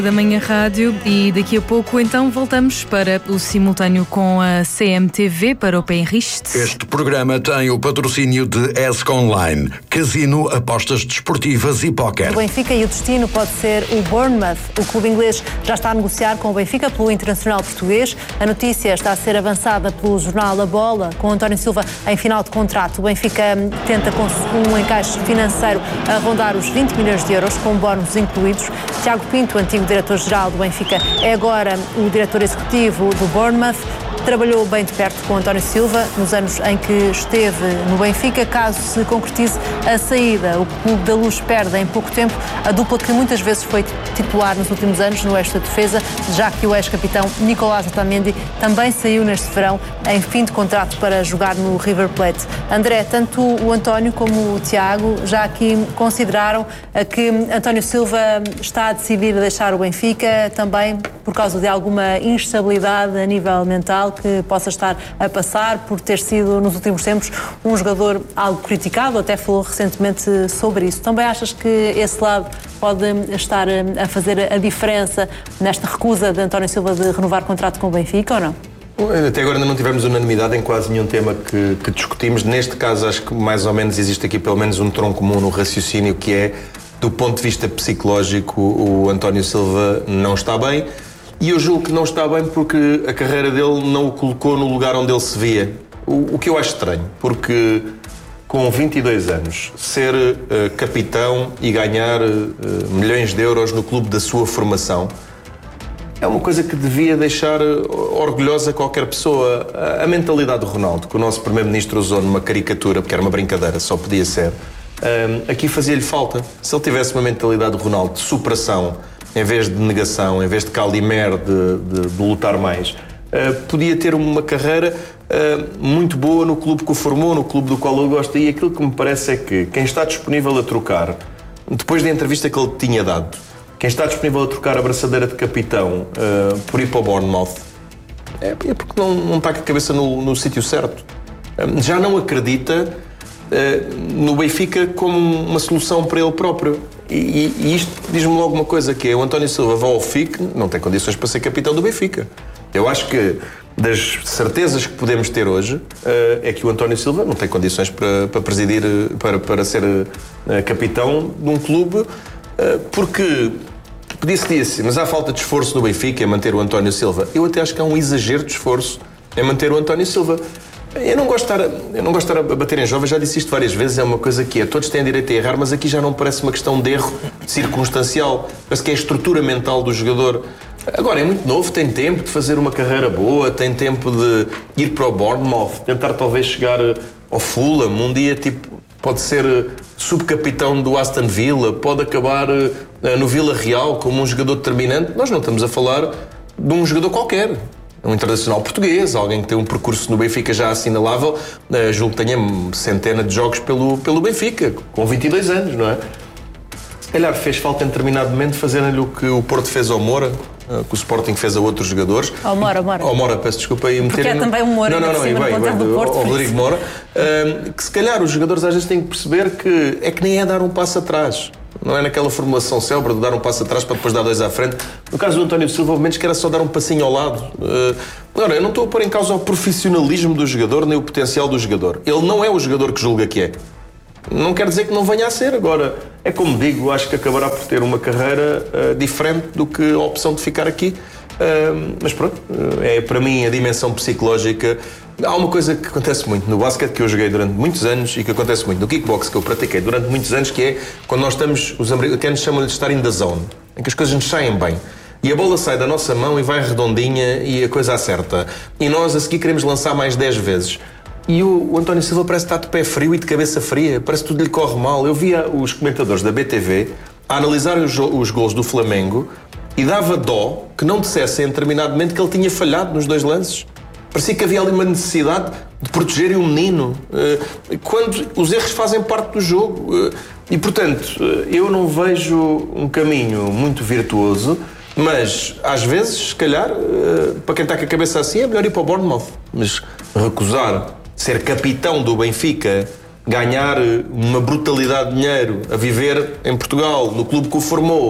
Da Manhã Rádio, e daqui a pouco então voltamos para o simultâneo com a CMTV para o Penriste. Este programa tem o patrocínio de ESC Online, casino, apostas desportivas e póquer. O Benfica e o destino pode ser o Bournemouth. O clube inglês já está a negociar com o Benfica pelo Internacional Português. A notícia está a ser avançada pelo jornal A Bola, com António Silva em final de contrato. O Benfica tenta com um encaixe financeiro a rondar os 20 milhões de euros, com bónus incluídos. Tiago Pinto, antigo diretor-geral do Benfica, é agora o diretor executivo do Bournemouth. Trabalhou bem de perto com António Silva nos anos em que esteve no Benfica. Caso se concretize a saída, o Clube da Luz perde em pouco tempo a dupla que muitas vezes foi titular nos últimos anos no eixo da defesa, já que o ex-capitão Nicolás Otamendi também saiu neste verão em fim de contrato para jogar no River Plate. André, tanto o António como o Tiago já aqui consideraram que António Silva está a decidir deixar o Benfica também por causa de alguma instabilidade a nível mental que possa estar a passar por ter sido nos últimos tempos um jogador algo criticado, até falou recentemente sobre isso. Também achas que esse lado pode estar a fazer a diferença nesta recusa de António Silva de renovar contrato com o Benfica ou não? Até agora ainda não tivemos unanimidade em quase nenhum tema que discutimos. Neste caso acho que mais ou menos existe aqui pelo menos um tronco comum no raciocínio, que é, do ponto de vista psicológico, o António Silva não está bem. E eu julgo que não está bem porque a carreira dele não o colocou no lugar onde ele se via. O que eu acho estranho, porque com 22 anos, ser capitão e ganhar milhões de euros no clube da sua formação é uma coisa que devia deixar orgulhosa qualquer pessoa. A mentalidade do Ronaldo, que o nosso primeiro-ministro usou numa caricatura, porque era uma brincadeira, só podia ser, aqui fazia-lhe falta. Se ele tivesse uma mentalidade do Ronaldo de superação, em vez de negação, em vez de Calimero, de lutar mais, podia ter uma carreira muito boa no clube que o formou, no clube do qual ele gosta. E aquilo que me parece é que quem está disponível a trocar, depois da entrevista que ele tinha dado, quem está disponível a trocar a braçadeira de capitão por ir para o Bournemouth, é porque não está com a cabeça no sítio certo. Já não acredita no Benfica como uma solução para ele próprio. E isto diz-me logo uma coisa, que é o António Silva vai ao FIC, não tem condições para ser capitão do Benfica. Eu acho que das certezas que podemos ter hoje é que o António Silva não tem condições para presidir, para ser capitão de um clube, porque disse, mas há falta de esforço no Benfica em manter o António Silva. Eu até acho que há um exagero de esforço em manter o António Silva. Eu não gosto de estar a bater em jovens, já disse isto várias vezes, é uma coisa que todos têm direito a errar, mas aqui já não parece uma questão de erro circunstancial, parece que é a estrutura mental do jogador. Agora, é muito novo, tem tempo de fazer uma carreira boa, tem tempo de ir para o Bournemouth, tentar talvez chegar ao Fulham, um dia pode ser subcapitão do Aston Villa, pode acabar no Vila Real como um jogador determinante. Nós não estamos a falar de um jogador qualquer. Um internacional português, alguém que tem um percurso no Benfica já assinalável, julgo que tenha centena de jogos pelo Benfica, com 22 anos, não é? Se calhar fez falta em determinado momento fazerem-lhe o que o Porto fez ao Moura, que o Sporting fez a outros jogadores. Ao Moura, peço desculpa. E porque é também um Moura, ao Rodrigo Moura. Que se calhar os jogadores às vezes têm que perceber que nem é dar um passo atrás. Não é naquela formulação célebre de dar um passo atrás para depois dar dois à frente. No caso do António Silva, obviamente que era só dar um passinho ao lado. Agora, eu não estou a pôr em causa o profissionalismo do jogador nem o potencial do jogador. Ele não é o jogador que julga que é. Não quer dizer que não venha a ser. Agora, é como digo, acho que acabará por ter uma carreira diferente do que a opção de ficar aqui. Mas pronto, é para mim a dimensão psicológica. Há uma coisa que acontece muito no basquete, que eu joguei durante muitos anos, e que acontece muito no kickbox, que eu pratiquei durante muitos anos, que é quando nós estamos, os americanos chamam-lhe de estar in the zone, em que as coisas nos saem bem. E a bola sai da nossa mão e vai redondinha e a coisa acerta. E nós a seguir queremos lançar mais 10 vezes. E o António Silva parece estar de pé frio e de cabeça fria, parece que tudo lhe corre mal. Eu via os comentadores da BTV a analisarem os gols do Flamengo e dava dó que não dissessem em determinado momento que ele tinha falhado nos dois lances. Parecia que havia ali uma necessidade de protegerem o menino, quando os erros fazem parte do jogo. E, portanto, eu não vejo um caminho muito virtuoso, mas, às vezes, se calhar, para quem está com a cabeça assim, é melhor ir para o Bournemouth. Mas recusar ser capitão do Benfica, ganhar uma brutalidade de dinheiro, a viver em Portugal, no clube que o formou,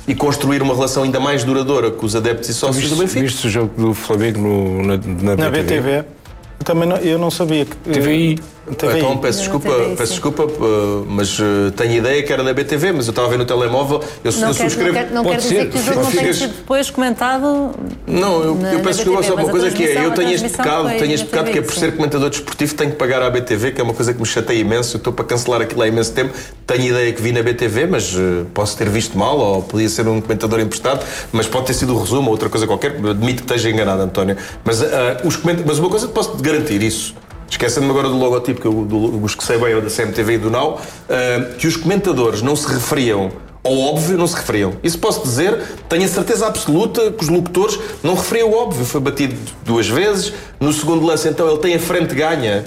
e construir uma relação ainda mais duradoura com os adeptos e sócios do Benfica. Viste o jogo do Flamengo na BTV? Também eu não sabia que... TVI. Então peço desculpa, mas tenho ideia que era na BTV, mas eu estava a ver no telemóvel, eu subscrevo... Não quer dizer que o jogo não tenha sido depois comentado. Não, eu peço desculpa, só uma coisa que é, eu tenho este pecado que é por ser comentador desportivo tenho que pagar à BTV, que é uma coisa que me chateia imenso, eu estou para cancelar aquilo há imenso tempo, tenho ideia que vi na BTV, mas posso ter visto mal, ou podia ser um comentador emprestado, mas pode ter sido o resumo ou outra coisa qualquer, admito que esteja enganado, António, mas uma coisa posso-te garantir isso. Esquecendo-me agora do logotipo, que os que sei bem é o da CMTV e do Now, que os comentadores não se referiam ao óbvio, não se referiam. Isso posso dizer, tenho a certeza absoluta que os locutores não referiam ao óbvio. Foi batido 2 vezes, no segundo lance então ele tem a frente ganha.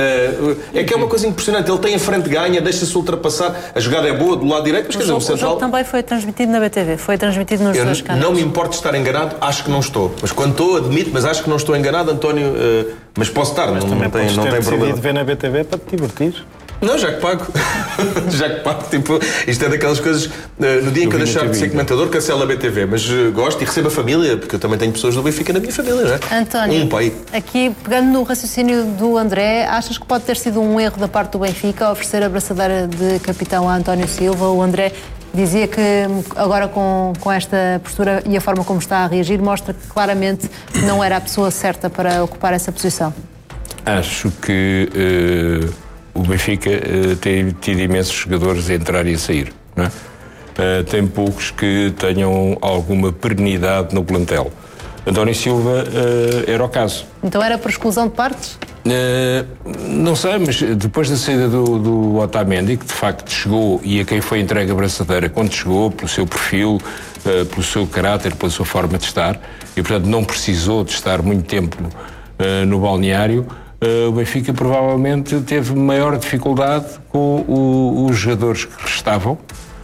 É que é uma coisa impressionante, ele tem a frente ganha, deixa-se ultrapassar, a jogada é boa do lado direito, mas quer dizer, o central... jogo também foi transmitido na BTV, foi transmitido nos dois canais. Não me importo de estar enganado, acho que não estou, mas quando estou, admito, mas acho que não estou enganado, António, mas posso estar, mas não tem problema. De ver na BTV para te divertir. Não, já que pago. Tipo, isto é daquelas coisas. No dia em que eu deixar de ser comentador, cancelo a BTV, mas gosto e recebo a família, porque eu também tenho pessoas do Benfica na minha família, não é? António, aqui pegando no raciocínio do André, achas que pode ter sido um erro da parte do Benfica oferecer a braçadeira de capitão a António Silva? O André dizia que agora com esta postura e a forma como está a reagir, mostra que claramente não era a pessoa certa para ocupar essa posição. Acho que o Benfica tem tido imensos jogadores a entrar e a sair, não é? Tem poucos que tenham alguma perenidade no plantel. António Silva era o caso. Então era por exclusão de partes? Não sei, mas depois da saída do Otamendi, que de facto chegou e a quem foi entregue a braçadeira quando chegou, pelo seu perfil, pelo seu caráter, pela sua forma de estar, e portanto não precisou de estar muito tempo no balneário, o Benfica provavelmente teve maior dificuldade com os jogadores que restavam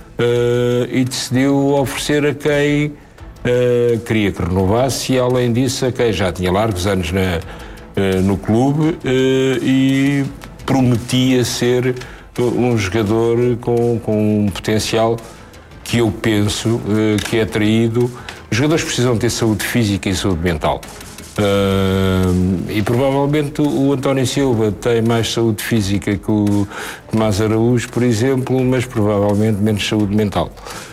e decidiu oferecer a quem queria que renovasse, e além disso a quem já tinha largos anos no clube e prometia ser um jogador com um potencial que eu penso que é atraído. Os jogadores precisam ter saúde física e saúde mental. E provavelmente o António Silva tem mais saúde física que o Tomás Araújo, por exemplo, mas provavelmente menos saúde mental.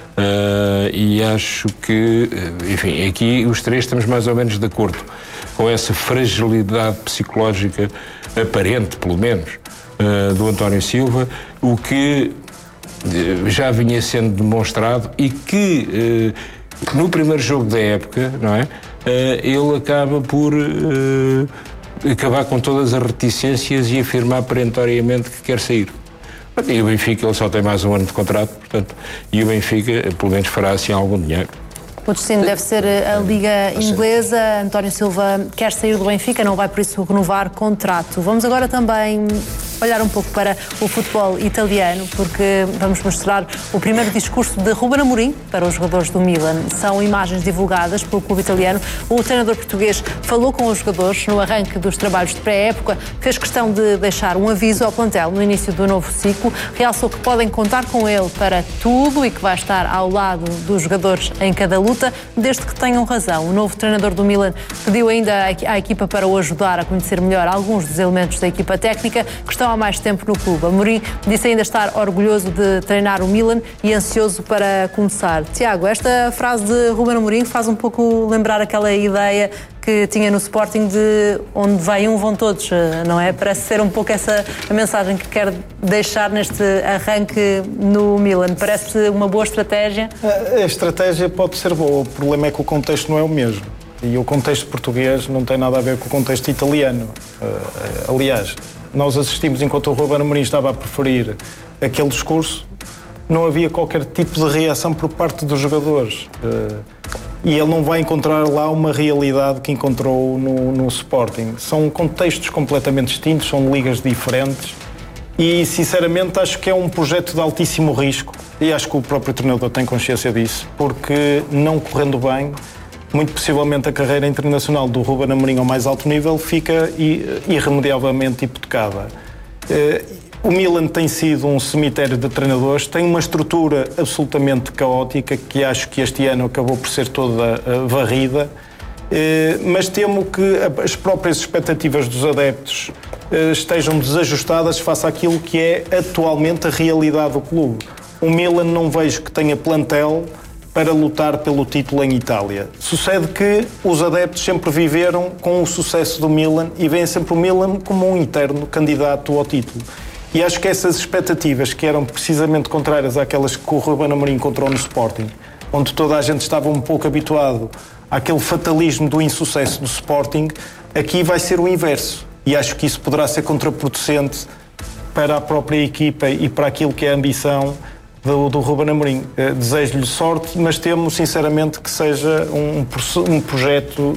E acho que, enfim, aqui os três estamos mais ou menos de acordo com essa fragilidade psicológica aparente, pelo menos, do António Silva, o que já vinha sendo demonstrado e que no primeiro jogo da época, não é? Ele acaba por acabar com todas as reticências e afirmar perentoriamente que quer sair. E o Benfica, ele só tem mais um ano de contrato, portanto, e o Benfica, pelo menos, fará assim algum dinheiro. O destino deve ser a Liga Inglesa. António Silva quer sair do Benfica, não vai por isso renovar contrato. Vamos agora também olhar um pouco para o futebol italiano, porque vamos mostrar o primeiro discurso de Ruben Amorim para os jogadores do Milan. São imagens divulgadas pelo clube italiano. O treinador português falou com os jogadores no arranque dos trabalhos de pré-época, fez questão de deixar um aviso ao plantel no início do novo ciclo, realçou que podem contar com ele para tudo e que vai estar ao lado dos jogadores em cada luta, desde que tenham razão. O novo treinador do Milan pediu ainda à equipa para o ajudar a conhecer melhor alguns dos elementos da equipa técnica que estão há mais tempo no clube. Amorim disse ainda estar orgulhoso de treinar o Milan e ansioso para começar. Tiago, esta frase de Ruben Amorim faz um pouco lembrar aquela ideia que tinha no Sporting de onde vai um, vão todos, não é? Parece ser um pouco essa a mensagem que quer deixar neste arranque no Milan. Parece uma boa estratégia? A estratégia pode ser boa, o problema é que o contexto não é o mesmo. E o contexto português não tem nada a ver com o contexto italiano. Aliás, nós assistimos, enquanto o Ruben Amorim estava a preferir aquele discurso, não havia qualquer tipo de reação por parte dos jogadores. E ele não vai encontrar lá uma realidade que encontrou no Sporting. São contextos completamente distintos, são ligas diferentes e, sinceramente, acho que é um projeto de altíssimo risco e acho que o próprio treinador tem consciência disso, porque não correndo bem, muito possivelmente a carreira internacional do Ruben Amorim ao mais alto nível fica irremediavelmente hipotecada. O Milan tem sido um cemitério de treinadores, tem uma estrutura absolutamente caótica que acho que este ano acabou por ser toda varrida, mas temo que as próprias expectativas dos adeptos estejam desajustadas face àquilo que é atualmente a realidade do clube. O Milan não vejo que tenha plantel para lutar pelo título em Itália. Sucede que os adeptos sempre viveram com o sucesso do Milan e veem sempre o Milan como um eterno candidato ao título. E acho que essas expectativas, que eram precisamente contrárias àquelas que o Ruben Amorim encontrou no Sporting, onde toda a gente estava um pouco habituado àquele fatalismo do insucesso do Sporting, aqui vai ser o inverso. E acho que isso poderá ser contraproducente para a própria equipa e para aquilo que é a ambição do Ruben Amorim. Desejo-lhe sorte, mas temo sinceramente que seja um projeto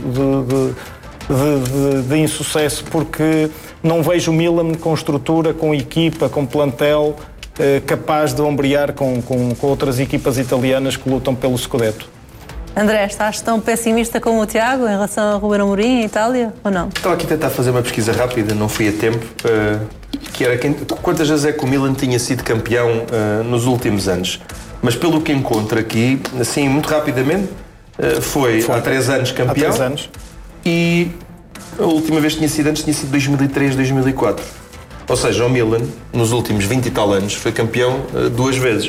de insucesso, porque não vejo o Milan com estrutura, com equipa, com plantel capaz de ombrear com outras equipas italianas que lutam pelo Scudetto. André, estás tão pessimista como o Tiago em relação ao Ruben Amorim em Itália, ou não? Estava aqui a tentar fazer uma pesquisa rápida, não fui a tempo, que era quantas vezes é que o Milan tinha sido campeão nos últimos anos. Mas pelo que encontro aqui, assim, muito rapidamente, foi há 3 anos campeão. Há 3 anos. E a última vez que tinha sido antes tinha sido 2003, 2004. Ou seja, o Milan, nos últimos 20 e tal anos, foi campeão 2 vezes.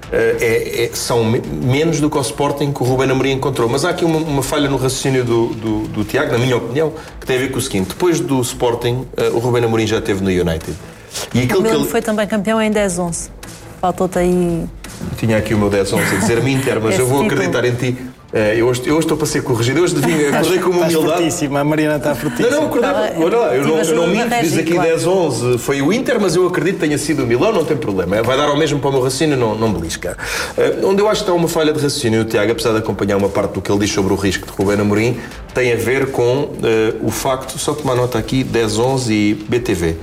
São menos do que o Sporting que o Ruben Amorim encontrou. Mas há aqui uma falha no raciocínio do Tiago, na minha opinião, que tem a ver com o seguinte: depois do Sporting, o Ruben Amorim já esteve no United. E aquilo o Milan foi também campeão em 10-11. Faltou-te aí... Tinha aqui o meu 10-11 a dizer-me Inter, mas eu vou acreditar em ti. Eu hoje estou para ser corrigido. Eu hoje acordei com uma humildade. Fortíssima, a Mariana está fortíssima. Não, acordei. Eu não minto, diz aqui 10-11 foi o Inter, mas eu acredito que tenha sido o Milão, não tem problema. Vai dar ao mesmo para o meu raciocínio, não belisca. Onde eu acho que está uma falha de raciocínio, o Tiago, apesar de acompanhar uma parte do que ele diz sobre o risco de Ruben Amorim, tem a ver com o facto, só tomar nota aqui, 10-11 e BTV.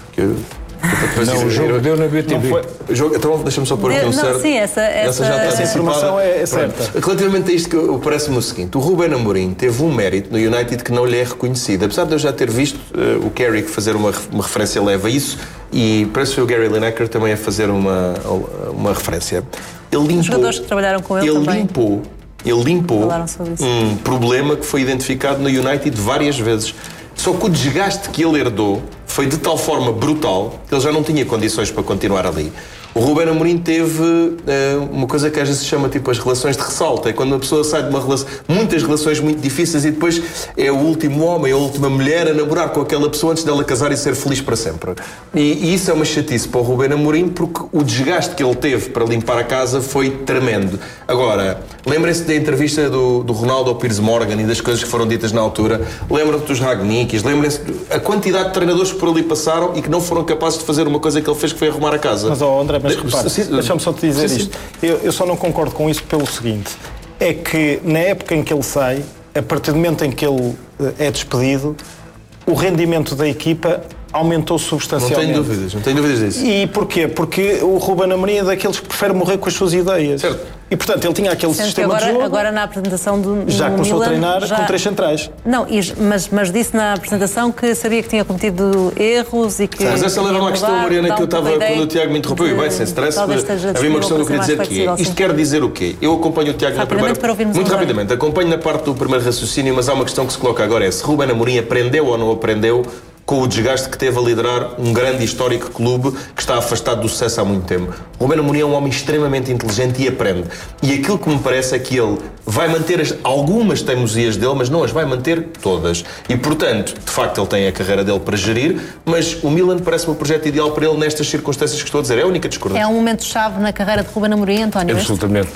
Não, o jogo deu na BTV. Então deixa-me só pôr aqui um certo. Sim, essa informação é certa. Relativamente a isto, parece-me o seguinte: o Ruben Amorim teve um mérito no United que não lhe é reconhecido. Apesar de eu já ter visto o Carrick fazer uma referência leve a isso, e parece que o Gary Lineker também a fazer uma referência. Ele limpou, os jogadores que trabalharam com ele também. Ele limpou um problema que foi identificado no United várias vezes. Só que o desgaste que ele herdou foi de tal forma brutal que ele já não tinha condições para continuar ali. O Ruben Amorim teve uma coisa que às vezes se chama tipo as relações de ressalto. É quando uma pessoa sai de uma relação, muitas relações muito difíceis, e depois é o último homem, a última mulher a namorar com aquela pessoa antes dela casar e ser feliz para sempre. E isso é uma chatice para o Ruben Amorim, porque o desgaste que ele teve para limpar a casa foi tremendo. Agora, lembrem-se da entrevista do Ronaldo ao Piers Morgan e das coisas que foram ditas na altura. Lembrem-se dos Ragnickis, lembrem-se a quantidade de treinadores que por ali passaram e que não foram capazes de fazer uma coisa que ele fez, que foi arrumar a casa. Mas, André, mas repare, deixa-me só te dizer isto. Eu só não concordo com isso pelo seguinte: é que na época em que ele sai, a partir do momento em que ele é despedido, o rendimento da equipa aumentou substancialmente. Não tenho dúvidas disso. E porquê? Porque o Ruben Amorim é daqueles que prefere morrer com as suas ideias. Certo. E, portanto, ele tinha aquele sistema agora, de jogo. Agora, na apresentação do já começou Milan, a treinar com 3 centrais. Não, mas disse na apresentação que sabia que tinha cometido erros e que... Mas essa leva uma questão, Mariana, que eu estava quando o Tiago me interrompeu, e bem, sem stress, havia uma questão que eu queria dizer que é, isto quer dizer o quê? Eu acompanho o Tiago na primeira... Muito rapidamente, acompanho na parte do primeiro raciocínio, mas há uma questão que se coloca agora, é se Ruben Amorim aprendeu ou não aprendeu com o desgaste que teve a liderar um grande histórico clube que está afastado do sucesso há muito tempo. Ruben Amorim é um homem extremamente inteligente e aprende. E aquilo que me parece é que ele vai manter algumas teimosias dele, mas não as vai manter todas. E, portanto, de facto, ele tem a carreira dele para gerir, mas o Milan parece-me o projeto ideal para ele nestas circunstâncias que estou a dizer. É a única discordância. É um momento-chave na carreira de Ruben Amorim, António? Absolutamente.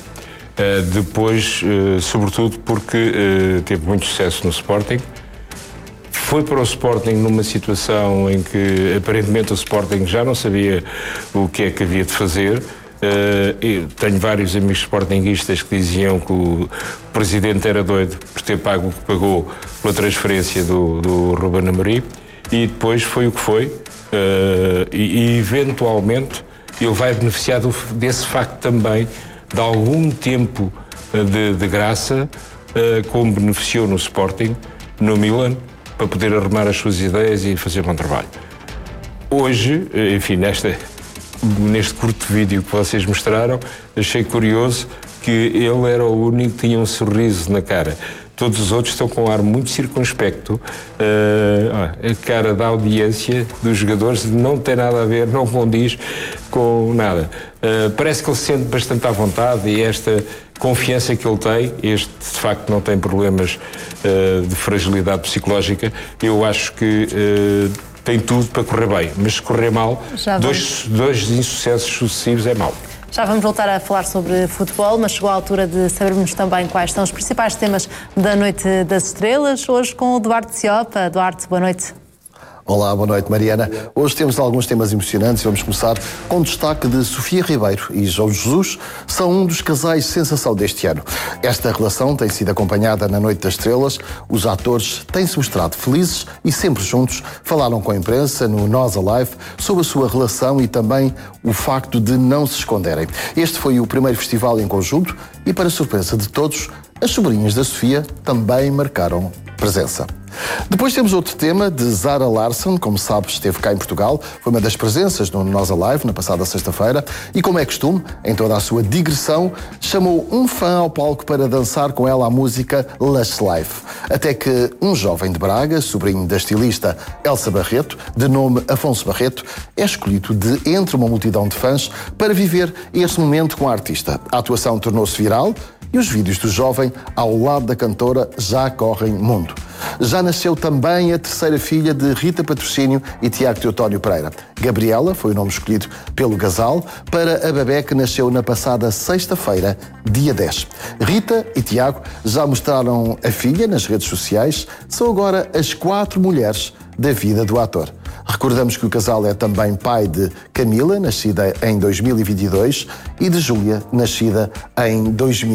Depois, sobretudo porque teve muito sucesso no Sporting. Foi para o Sporting numa situação em que aparentemente o Sporting já não sabia o que é que havia de fazer. Eu tenho vários amigos sportinguistas que diziam que o presidente era doido por ter pago o que pagou pela transferência do Ruben Amorim, e depois foi o que foi, e eventualmente ele vai beneficiar desse facto também, de algum tempo de graça, como beneficiou no Sporting, no Milan, para poder arrumar as suas ideias e fazer bom trabalho. Hoje, enfim, neste curto vídeo que vocês mostraram, achei curioso que ele era o único que tinha um sorriso na cara. Todos os outros estão com um ar muito circunspecto. A cara da audiência dos jogadores não tem nada a ver, não condiz com nada. Parece que ele se sente bastante à vontade e esta confiança que ele tem, este de facto não tem problemas de fragilidade psicológica, eu acho que tem tudo para correr bem, mas se correr mal, dois insucessos sucessivos é mau. Já vamos voltar a falar sobre futebol, mas chegou a altura de sabermos também quais são os principais temas da Noite das Estrelas, hoje com o Duarte Ciopa. Duarte, boa noite. Olá, boa noite, Mariana. Hoje temos alguns temas emocionantes e vamos começar com o destaque de Sofia Ribeiro e João Jesus, são um dos casais sensação deste ano. Esta relação tem sido acompanhada na Noite das Estrelas, os atores têm-se mostrado felizes e sempre juntos, falaram com a imprensa no Nós Alive sobre a sua relação e também o facto de não se esconderem. Este foi o primeiro festival em conjunto e, para surpresa de todos, as sobrinhas da Sofia também marcaram presença. Depois temos outro tema de Zara Larsson, como sabes, esteve cá em Portugal, foi uma das presenças no Nós Alive na passada sexta-feira e, como é costume, em toda a sua digressão, chamou um fã ao palco para dançar com ela a música Lush Life. Até que um jovem de Braga, sobrinho da estilista Elsa Barreto, de nome Afonso Barreto, é escolhido de entre uma multidão de fãs para viver este momento com a artista. A atuação tornou-se viral e os vídeos do jovem ao lado da cantora já correm mundo. Já nasceu também a terceira filha de Rita Patrocínio e Tiago Teotónio Pereira. Gabriela foi o nome escolhido pelo casal para a bebé que nasceu na passada sexta-feira, dia 10. Rita e Tiago já mostraram a filha nas redes sociais, são agora as 4 mulheres da vida do ator. Recordamos que o casal é também pai de Camila, nascida em 2022, e de Júlia, nascida em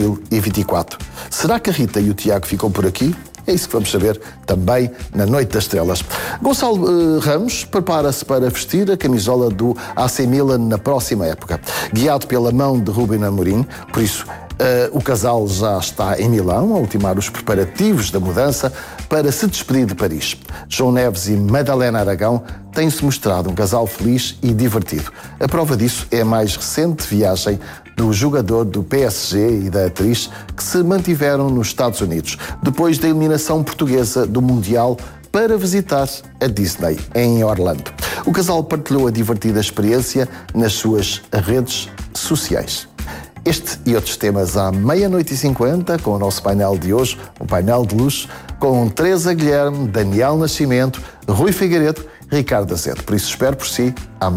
2024. Será que a Rita e o Tiago ficam por aqui? É isso que vamos saber também na Noite das Estrelas. Gonçalo Ramos prepara-se para vestir a camisola do AC Milan na próxima época. Guiado pela mão de Ruben Amorim, por isso o casal já está em Milão a ultimar os preparativos da mudança para se despedir de Paris. João Neves e Madalena Aragão têm-se mostrado um casal feliz e divertido. A prova disso é a mais recente viagem do jogador do PSG e da atriz que se mantiveram nos Estados Unidos, depois da eliminação portuguesa do Mundial para visitar a Disney, em Orlando. O casal partilhou a divertida experiência nas suas redes sociais. Este e outros temas à 00:50 com o nosso painel de hoje, um painel de luxo, com Teresa Guilherme, Daniel Nascimento, Rui Figueiredo, Ricardo Azevedo. Por isso espero por si à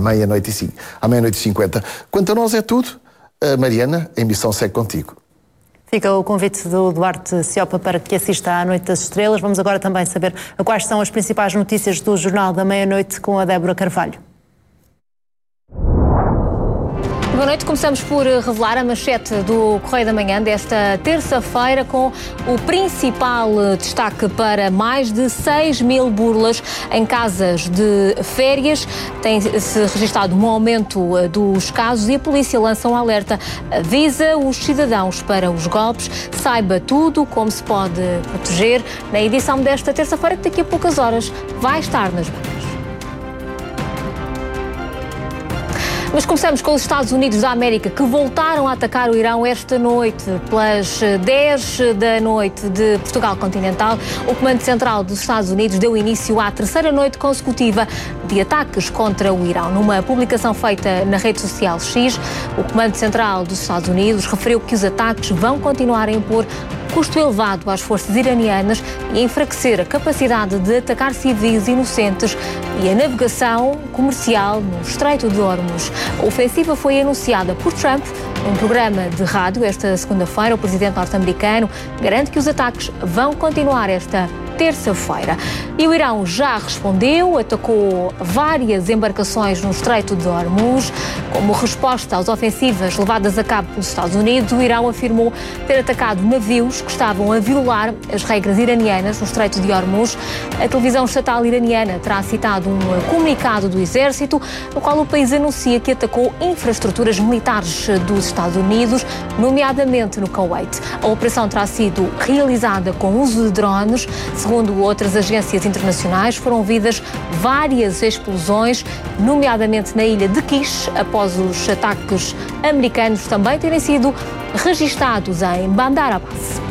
00:50. Quanto a nós é tudo. Mariana, a emissão segue contigo. Fica o convite do Duarte Ciopa para que assista à Noite das Estrelas. Vamos agora também saber quais são as principais notícias do Jornal da Meia-Noite com a Débora Carvalho. Boa noite, começamos por revelar a manchete do Correio da Manhã desta terça-feira com o principal destaque para mais de 6.000 burlas em casas de férias. Tem-se registado um aumento dos casos e a polícia lança um alerta, avisa os cidadãos para os golpes. Saiba tudo como se pode proteger na edição desta terça-feira, que daqui a poucas horas vai estar nas bancas. Mas começamos com os Estados Unidos da América, que voltaram a atacar o Irão esta noite. Pelas 10 da noite de Portugal continental, o Comando Central dos Estados Unidos deu início à terceira noite consecutiva de ataques contra o Irão. Numa publicação feita na rede social X, o Comando Central dos Estados Unidos referiu que os ataques vão continuar a impor custo elevado às forças iranianas e a enfraquecer a capacidade de atacar civis inocentes e a navegação comercial no Estreito de Hormuz. A ofensiva foi anunciada por Trump num programa de rádio esta segunda-feira. O presidente norte-americano garante que os ataques vão continuar esta terça-feira. E o Irão já respondeu, atacou várias embarcações no Estreito de Hormuz. Como resposta às ofensivas levadas a cabo pelos Estados Unidos, o Irão afirmou ter atacado navios que estavam a violar as regras iranianas no Estreito de Hormuz. A televisão estatal iraniana terá citado um comunicado do Exército, no qual o país anuncia que atacou infraestruturas militares dos Estados Unidos, nomeadamente no Kuwait. A operação terá sido realizada com uso de drones. Segundo Segundo outras agências internacionais, foram ouvidas várias explosões, nomeadamente na ilha de Kish, após os ataques americanos também terem sido registados em Bandar Abbas.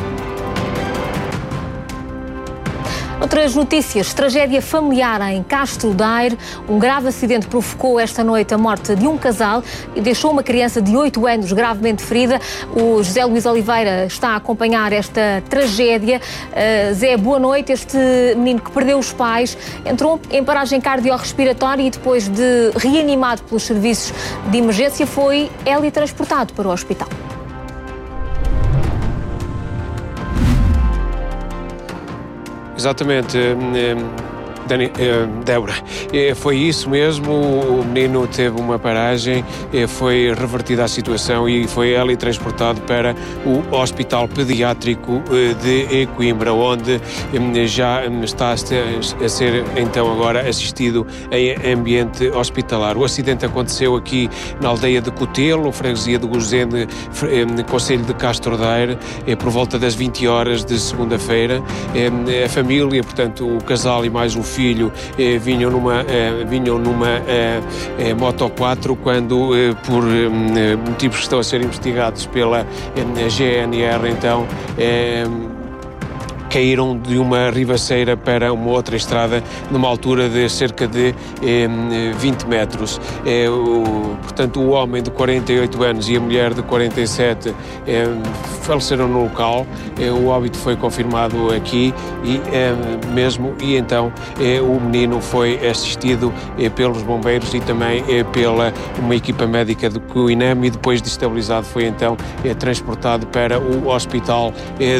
Outras notícias, tragédia familiar em Castro Daire. Um grave acidente provocou esta noite a morte de um casal e deixou uma criança de 8 anos gravemente ferida. O José Luís Oliveira está a acompanhar esta tragédia. Zé, boa noite. Este menino que perdeu os pais entrou em paragem cardiorrespiratória e depois de reanimado pelos serviços de emergência foi teletransportado para o hospital. Exatamente, Débora, foi isso mesmo, o menino teve uma paragem, foi revertida a situação e foi ali transportado para o Hospital Pediátrico de Coimbra, onde já está a ser então agora assistido em ambiente hospitalar. O acidente aconteceu aqui na aldeia de Cotelo, freguesia de Gozende, concelho de Castro Daire, por volta das 20 horas de segunda-feira. A família, portanto, o casal e mais um filho vinham numa Moto 4 quando, por motivos que estão a ser investigados pela GNR, então caíram de uma ribaceira para uma outra estrada numa altura de cerca de 20 metros. Portanto, o homem de 48 anos e a mulher de 47 faleceram no local. O óbito foi confirmado aqui e então o menino foi assistido pelos bombeiros e também pela uma equipa médica do CUINAM e depois de estabilizado foi então transportado para o hospital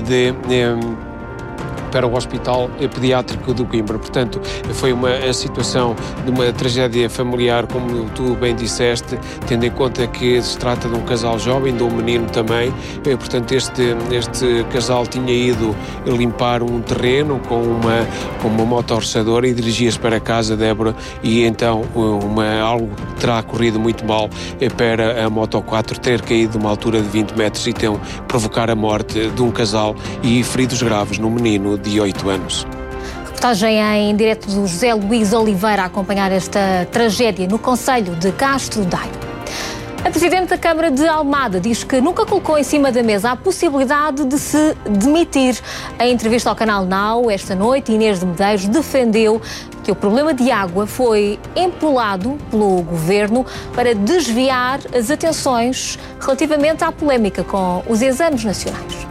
para o Hospital Pediátrico de Coimbra. Portanto, foi uma situação de uma tragédia familiar, como tu bem disseste, tendo em conta que se trata de um casal jovem, de um menino também. Portanto, este casal tinha ido limpar um terreno com uma motorroçadora e dirigia-se para casa, Débora, e então algo terá corrido muito mal para a Moto 4 ter caído de uma altura de 20 metros e então provocar a morte de um casal e feridos graves no menino de 8 anos. Reportagem em direto do José Luís Oliveira a acompanhar esta tragédia no concelho de Castro Daire. A Presidente da Câmara de Almada diz que nunca colocou em cima da mesa a possibilidade de se demitir. Em entrevista ao canal Now, esta noite, Inês de Medeiros defendeu que o problema de água foi empolado pelo Governo para desviar as atenções relativamente à polémica com os exames nacionais.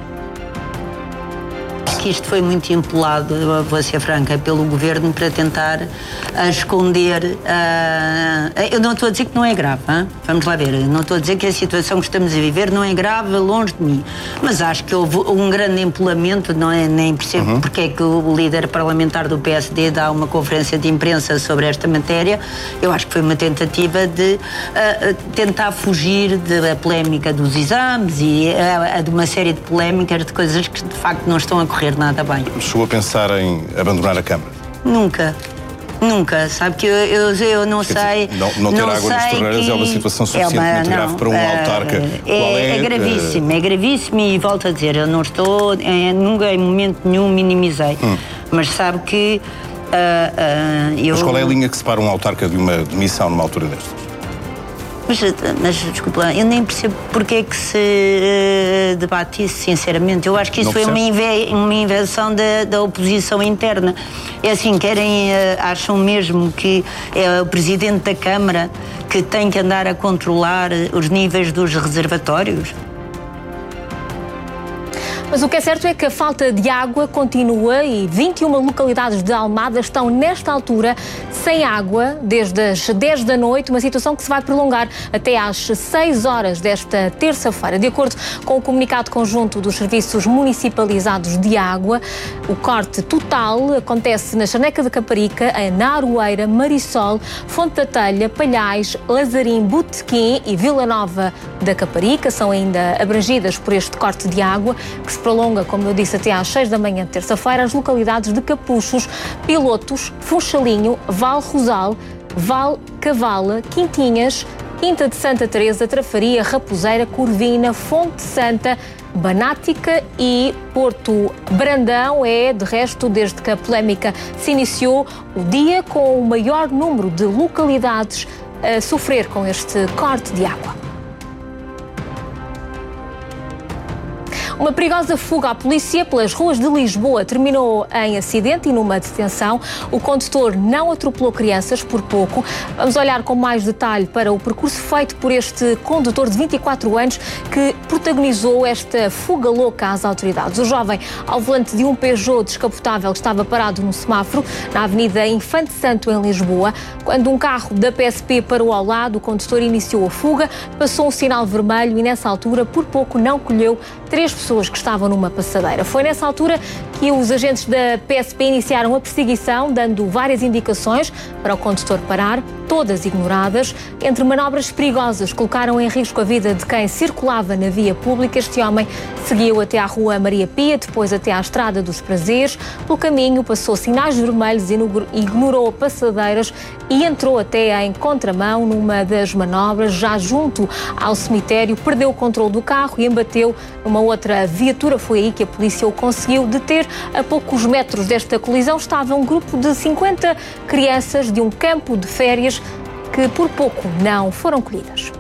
Que isto foi muito empolado, vou ser franca, pelo Governo para tentar esconder. Eu não estou a dizer que não é grave, hein? Vamos lá ver, não estou a dizer que a situação que estamos a viver não é grave, longe de mim, mas acho que houve um grande empolamento, não é? Nem percebo porque é que o líder parlamentar do PSD dá uma conferência de imprensa sobre esta matéria. Eu acho que foi uma tentativa de tentar fugir da polémica dos exames e de uma série de polémicas de coisas que de facto não estão a correr nada bem. Chegou a pensar em abandonar a Câmara? Nunca. Nunca, sabe que eu não sei... Não ter água nas torneiras é uma situação suficientemente grave para um autarca. É gravíssimo e volto a dizer, eu não estou, nunca em momento nenhum minimizei, mas sabe que Mas qual é a linha que separa um autarca de uma demissão numa altura destas? Mas desculpa, eu nem percebo porque é que se debate isso, sinceramente. Eu acho que isso foi uma invenção da oposição interna. É assim, acham mesmo que é o Presidente da Câmara que tem que andar a controlar os níveis dos reservatórios? Mas o que é certo é que a falta de água continua e 21 localidades de Almada estão, nesta altura, sem água desde as 10 da noite, uma situação que se vai prolongar até às 6 horas desta terça-feira. De acordo com o comunicado conjunto dos serviços municipalizados de água, o corte total acontece na Charneca da Caparica, na Aroeira, Marisol, Fonte da Telha, Palhais, Lazarim, Botequim e Vila Nova da Caparica. São ainda abrangidas por este corte de água, que se prolonga, como eu disse, até às 6 da manhã de terça-feira, as localidades de Capuchos, Pilotos, Funchalinho, Val Rosal, Val Cavala, Quintinhas, Quinta de Santa Teresa, Trafaria, Raposeira, Corvina, Fonte Santa, Banática e Porto Brandão. É, de resto, desde que a polémica se iniciou, o dia com o maior número de localidades a sofrer com este corte de água. Uma perigosa fuga à polícia pelas ruas de Lisboa terminou em acidente e numa detenção. O condutor não atropelou crianças por pouco. Vamos olhar com mais detalhe para o percurso feito por este condutor de 24 anos que protagonizou esta fuga louca às autoridades. O jovem, ao volante de um Peugeot descapotável, estava parado no semáforo na Avenida Infante Santo, em Lisboa. Quando um carro da PSP parou ao lado, o condutor iniciou a fuga, passou um sinal vermelho e, nessa altura, por pouco não colheu 3 pessoas que estavam numa passadeira. Foi nessa altura que os agentes da PSP iniciaram a perseguição, dando várias indicações para o condutor parar, todas ignoradas. Entre manobras perigosas, colocaram em risco a vida de quem circulava na via pública. Este homem seguiu até à Rua Maria Pia, depois até à Estrada dos Prazeres. Pelo caminho, passou sinais vermelhos, ignorou passadeiras e entrou até em contramão numa das manobras, já junto ao cemitério. Perdeu o controle do carro e embateu numa outra viatura. Foi aí que a polícia o conseguiu deter. A poucos metros desta colisão estava um grupo de 50 crianças de um campo de férias que por pouco não foram colhidas.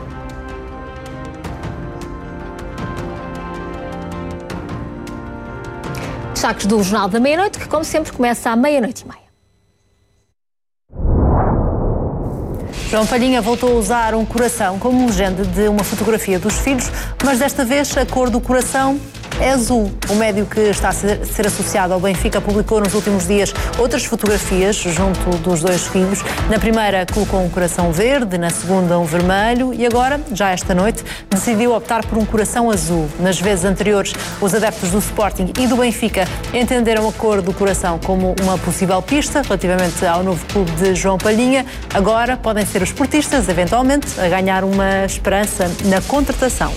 Destaques do Jornal da Meia-Noite, que como sempre começa à 00:30. João Palhinha voltou a usar um coração como legenda de uma fotografia dos filhos, mas desta vez a cor do coração é azul. O médio que está a ser associado ao Benfica publicou nos últimos dias outras fotografias junto dos 2 filhos. Na primeira colocou um coração verde, na segunda um vermelho e agora, já esta noite, decidiu optar por um coração azul. Nas vezes anteriores, os adeptos do Sporting e do Benfica entenderam a cor do coração como uma possível pista relativamente ao novo clube de João Palhinha. Agora podem ser os esportistas, eventualmente, a ganhar uma esperança na contratação.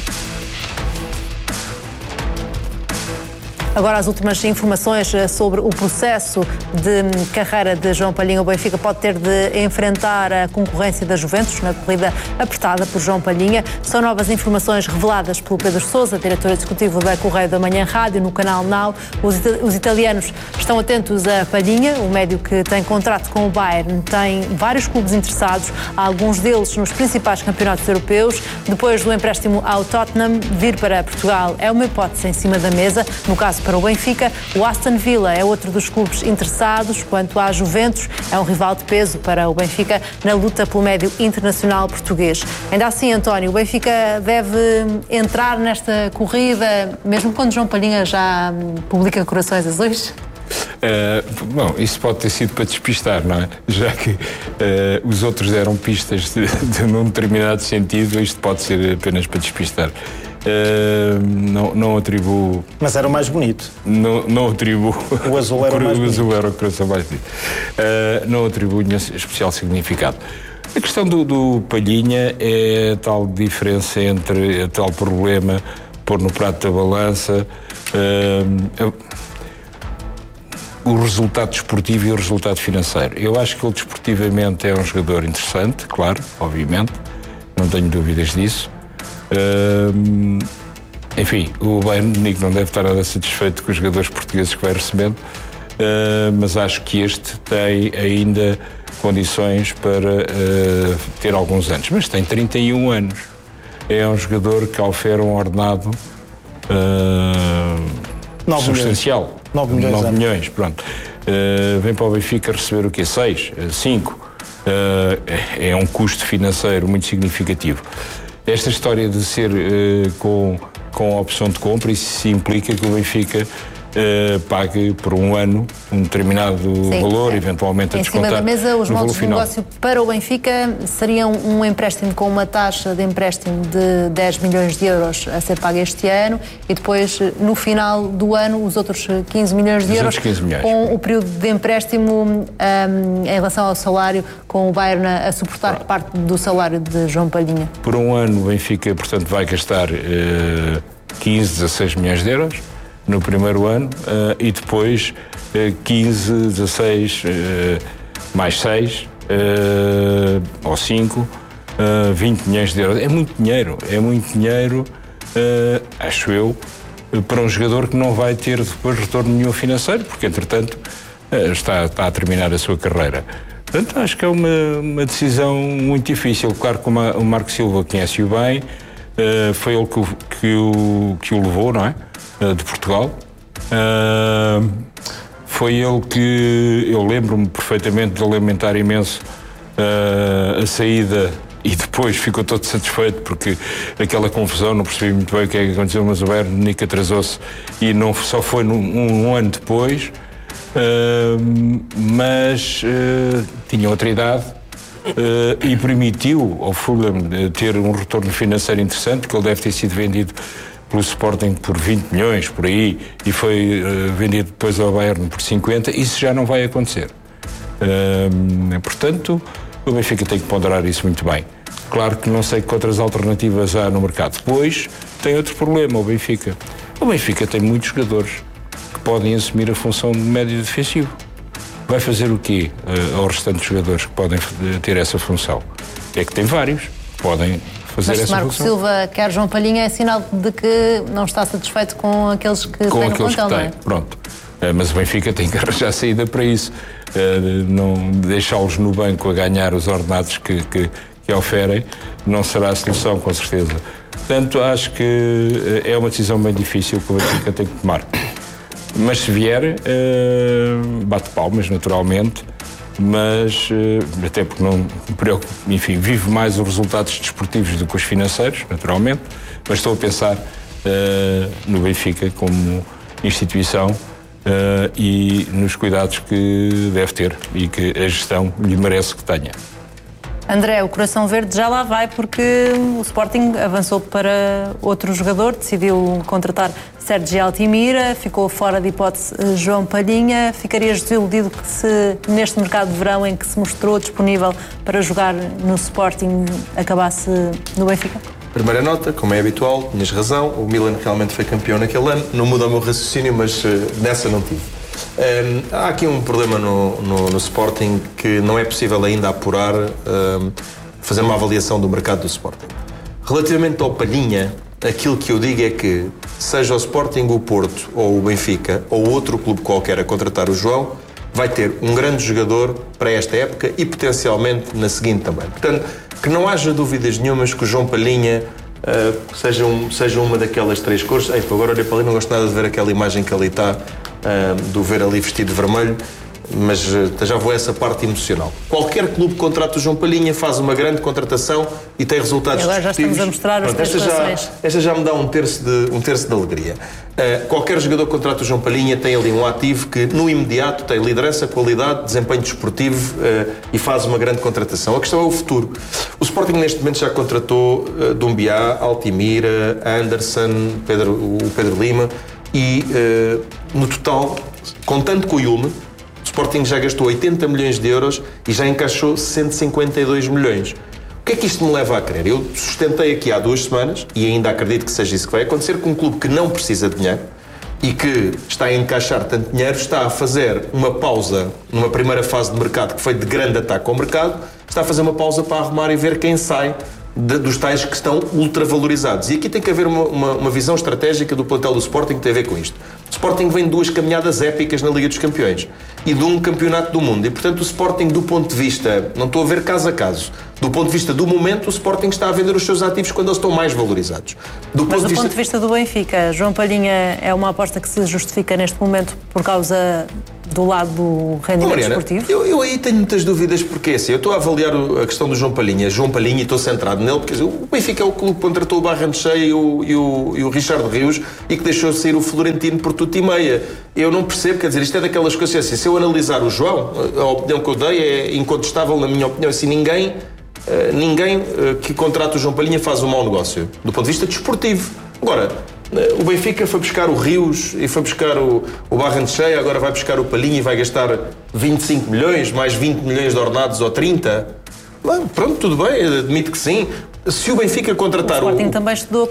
Agora as últimas informações sobre o processo de carreira de João Palhinha. O Benfica pode ter de enfrentar a concorrência da Juventus na corrida apertada por João Palhinha. São novas informações reveladas pelo Pedro Sousa, diretor executivo da Correio da Manhã Rádio, no canal Now. Os italianos estão atentos a Palhinha, o médio que tem contrato com o Bayern. Tem vários clubes interessados, alguns deles nos principais campeonatos europeus. Depois do empréstimo ao Tottenham, vir para Portugal é uma hipótese em cima da mesa. No caso para o Benfica, o Aston Villa é outro dos clubes interessados. Quanto à Juventus, é um rival de peso para o Benfica na luta pelo médio internacional português. Ainda assim, António, o Benfica deve entrar nesta corrida, mesmo quando João Palhinha já publica corações azuis? Bom, isso pode ter sido para despistar, não é? Já que os outros deram pistas num determinado sentido, isto pode ser apenas para despistar. Não atribuo. Mas era o mais bonito. Não atribuo. O azul era o mais bonito. O azul era o coração mais bonito. Não atribuo nenhum especial significado. A questão do Palhinha é a tal diferença entre a tal problema, pôr no prato da balança o resultado desportivo e o resultado financeiro. Eu acho que ele desportivamente é um jogador interessante, claro, obviamente, não tenho dúvidas disso. Enfim, o Bayern de Munique não deve estar nada satisfeito com os jogadores portugueses que vai recebendo, mas acho que este tem ainda condições para ter alguns anos. Mas tem 31 anos. É um jogador que oferece um ordenado substancial. 9 milhões, pronto. Vem para o Benfica receber o quê? 6? 5? É um custo financeiro muito significativo. Esta história de ser com a opção de compra, isso implica que o Benfica pague por um ano um determinado valor, eventualmente a descontar. Em cima da mesa, os moldes de negócio para o Benfica seriam um empréstimo com uma taxa de empréstimo de 10 milhões de euros a ser pago este ano e depois, no final do ano, os outros 15 milhões de euros, com o período de empréstimo em relação ao salário, com o Bayern a suportar parte do salário de João Palhinha. Por um ano, o Benfica, portanto, vai gastar 15, 16 milhões de euros no primeiro ano e depois 15, 16 mais 6 ou 5 20 milhões de euros. É muito dinheiro, acho eu, para um jogador que não vai ter depois retorno nenhum financeiro, porque, entretanto, está a terminar a sua carreira. Portanto, acho que é uma decisão muito difícil. Claro que o Marco Silva conhece-o bem, foi ele que o levou, não é? De Portugal. Foi ele que, eu lembro-me perfeitamente de lamentar imenso a saída, e depois ficou todo satisfeito porque aquela confusão, não percebi muito bem o que é que aconteceu, mas o Bayern de Munique atrasou-se e não só foi um ano depois, mas tinha outra idade e permitiu ao Fulham ter um retorno financeiro interessante, que ele deve ter sido vendido pelo Sporting por 20 milhões, por aí, e foi vendido depois ao Bayern por 50, isso já não vai acontecer. Portanto, o Benfica tem que ponderar isso muito bem. Claro que não sei que outras alternativas há no mercado. Depois, tem outro problema, o Benfica. O Benfica tem muitos jogadores que podem assumir a função de médio defensivo. Vai fazer o quê aos restantes jogadores que podem ter essa função? É que tem vários que podem fazer essa função. Mas se Marco Silva quer João Palhinha, é sinal de que não está satisfeito com aqueles que tem no plantel, não é? Pronto. Mas o Benfica tem que arranjar saída para isso. Não deixá-los no banco a ganhar os ordenados que oferem não será a solução, com certeza. Portanto, acho que é uma decisão bem difícil que o Benfica tem que tomar. Mas se vier, bate palmas, naturalmente, mas até porque não me preocupo, enfim, vivo mais os resultados desportivos do que os financeiros, naturalmente, mas estou a pensar no Benfica como instituição e nos cuidados que deve ter e que a gestão lhe merece que tenha. André, o Coração Verde já lá vai porque o Sporting avançou para outro jogador, decidiu contratar Sergi Altimira, ficou fora de hipótese João Palhinha. Ficarias desiludido que se neste mercado de verão em que se mostrou disponível para jogar no Sporting acabasse no Benfica? Primeira nota, como é habitual, tinhas razão, o Milan realmente foi campeão naquele ano, não muda o meu raciocínio, mas nessa não tive. Há aqui um problema no Sporting que não é possível ainda apurar, fazer uma avaliação do mercado do Sporting. Relativamente ao Palhinha, aquilo que eu digo é que, seja o Sporting, o Porto ou o Benfica ou outro clube qualquer a contratar o João, vai ter um grande jogador para esta época e potencialmente na seguinte também. Portanto, que não haja dúvidas nenhumas que o João Palhinha seja uma daquelas três cores. Agora olhei para ali, não gosto nada de ver aquela imagem que ali está, do ver ali vestido de vermelho, mas já vou a essa parte emocional. Qualquer clube que contrata o João Palhinha faz uma grande contratação e tem resultados agora já estamos a mostrar as três. Esta já me dá um terço de alegria. Qualquer jogador que contrata o João Palhinha tem ali um ativo que no imediato tem liderança, qualidade, desempenho desportivo e faz uma grande contratação. A questão é o futuro. O Sporting neste momento já contratou Doumbia, Altimira, Anderson, o Pedro Lima e no total, contando com o Yulman, o Sporting já gastou 80 milhões de euros e já encaixou 152 milhões. O que é que isto me leva a crer? Eu sustentei aqui há 2 semanas, e ainda acredito que seja isso que vai acontecer, com um clube que não precisa de dinheiro e que está a encaixar tanto dinheiro, está a fazer uma pausa numa primeira fase de mercado que foi de grande ataque ao mercado, está a fazer uma pausa para arrumar e ver quem sai dos tais que estão ultravalorizados. E aqui tem que haver uma visão estratégica do plantel do Sporting que tem a ver com isto. O Sporting vem de 2 caminhadas épicas na Liga dos Campeões e de um campeonato do mundo. E, portanto, o Sporting, do ponto de vista, não estou a ver caso a caso, do ponto de vista do momento, o Sporting está a vender os seus ativos quando eles estão mais valorizados. Mas do ponto de vista do Benfica, João Palhinha é uma aposta que se justifica neste momento por causa do lado do rendimento desportivo? Eu aí tenho muitas dúvidas, porque assim, eu estou a avaliar a questão do João Palhinha e estou centrado nele, porque o Benfica é o clube que contratou o Barrancheia e o Richard Rios e que deixou sair o Florentino por tudo e meia. Eu não percebo, quer dizer, isto é daquelas coisas assim, se eu analisar o João, a opinião que eu dei é incontestável na minha opinião, assim, ninguém que contrata o João Palhinha faz um mau negócio, do ponto de vista desportivo. Agora, o Benfica foi buscar o Rios e foi buscar o Barrancheia, agora vai buscar o Palhinha e vai gastar 25 milhões, mais 20 milhões de ordenados ou 30. Bem, pronto, tudo bem, admito que sim. Se o Benfica contratar o Sporting também estudou